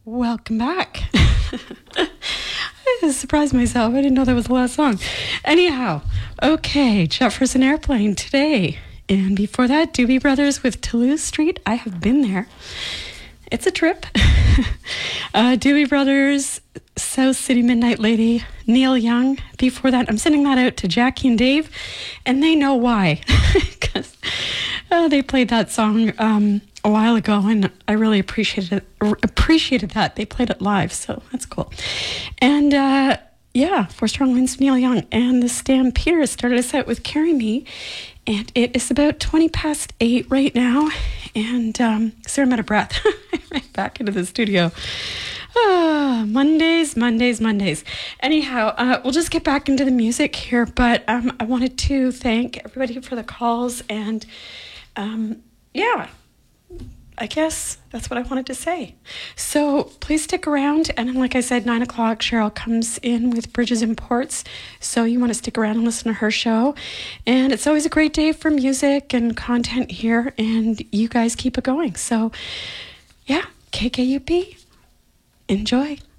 Welcome back. I surprised myself. I didn't know that was the last song. Anyhow, okay, Jefferson Airplane today. And before that, Doobie Brothers with Toulouse Street. I have been there. It's a trip. Doobie Brothers, South City Midnight Lady, Neil Young. Before that, I'm sending that out to Jackie and Dave, and they know why. Because they played that song a while ago, and I really appreciated that. They played it live, so that's cool. And Four Strong Winds, Neil Young. And the Stampeders started us out with Carry Me. And it is about 20 past 8 right now. And so I'm out of breath. Right back into the studio. Mondays. Anyhow, we'll just get back into the music here. But I wanted to thank everybody for the calls. And I guess that's what I wanted to say. So please stick around. And then, like I said, 9 o'clock, Cheryl comes in with Bridges Imports. So you want to stick around and listen to her show. And it's always a great day for music and content here. And you guys keep it going. So, yeah, KKUP. Enjoy.